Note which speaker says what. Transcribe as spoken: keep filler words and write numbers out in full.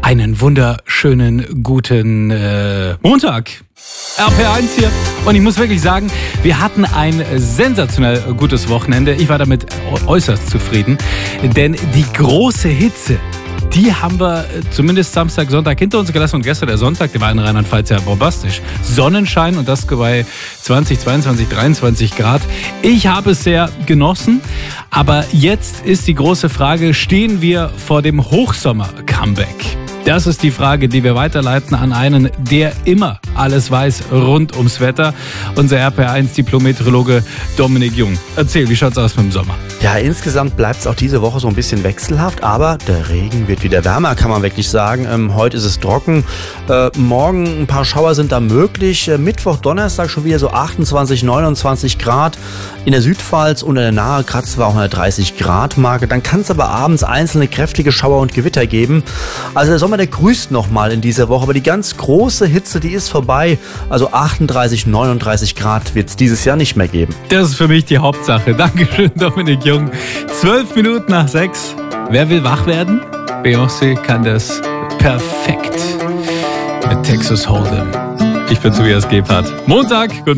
Speaker 1: Einen wunderschönen guten äh, Montag. R P R eins hier. Und ich muss wirklich sagen, wir hatten ein sensationell gutes Wochenende. Ich war damit äußerst zufrieden. Denn die große Hitze, die haben wir zumindest Samstag, Sonntag hinter uns gelassen. Und gestern der Sonntag, der war in Rheinland-Pfalz ja bombastisch. Sonnenschein und das bei zwanzig, zweiundzwanzig, dreiundzwanzig Grad. Ich habe es sehr genossen. Aber jetzt ist die große Frage, stehen wir vor dem Hochsommer-Comeback? Das ist die Frage, die wir weiterleiten an einen, der immer alles weiß rund ums Wetter. Unser R P R eins Diplom-Meteorologe Dominik Jung. Erzähl, wie schaut's aus mit dem Sommer?
Speaker 2: Ja, insgesamt bleibt es auch diese Woche so ein bisschen wechselhaft, aber der Regen wird wieder wärmer, kann man wirklich sagen. Ähm, heute ist es trocken, äh, morgen ein paar Schauer sind da möglich. Äh, Mittwoch, Donnerstag schon wieder so achtundzwanzig, neunundzwanzig Grad in der Südpfalz und in der Nahe kratzt wir auch eine dreißig Grad Marke. Dann kann es aber abends einzelne kräftige Schauer und Gewitter geben. Also der Sommer, der grüßt nochmal in dieser Woche, aber die ganz große Hitze, die ist vorbei. Also achtunddreißig, neununddreißig Grad wird es dieses Jahr nicht mehr geben.
Speaker 1: Das ist für mich die Hauptsache. Dankeschön, Dominik Jung. Zwölf Minuten nach sechs. Wer will wach werden? Beyoncé kann das perfekt mit Texas Hold'em. Ich bin Tobias Gebhardt. Montag, guten